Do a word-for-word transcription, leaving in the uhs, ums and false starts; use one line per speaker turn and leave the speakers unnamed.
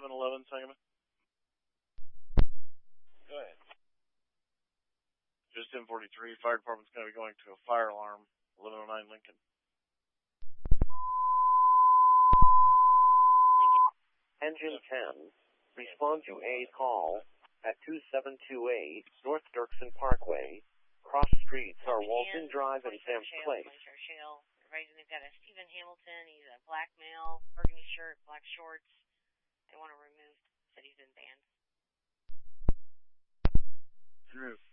seven eleven, Sangamon.
Go ahead.
Just ten forty-three. Fire department's going to be going to a fire alarm. eleven oh nine Lincoln.
Engine ten, respond to a call at two seven two eight North Dirksen Parkway. Cross streets are Walton Drive and Sam's Place.
They've got a Stephen Hamilton. He's a black male, burgundy shirt, black shorts. They want to remove, said he's in band.
Remove.